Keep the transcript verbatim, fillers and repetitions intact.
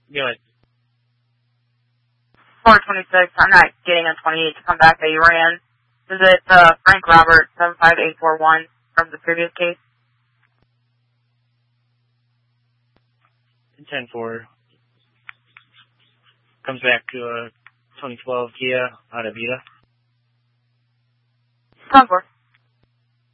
Good. four twenty-six, I'm not getting a twenty-eight to come back that you ran. Is it uh, Frank Robert, seven five eight four one, from the previous case? ten four. Comes back to a twenty twelve Kia out of Vita. ten four.